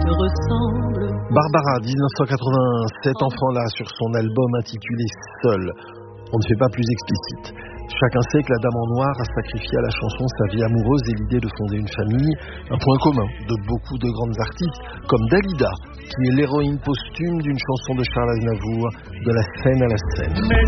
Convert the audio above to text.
me ressemble. Barbara, 1987, enfant-là, sur son album intitulé Seul. On ne fait pas plus explicite. Chacun sait que la Dame en Noir a sacrifié à la chanson sa vie amoureuse et l'idée de fonder une famille, un point commun de beaucoup de grandes artistes, comme Dalida, qui est l'héroïne posthume d'une chanson de Charles Aznavour, De la Seine à la Seine.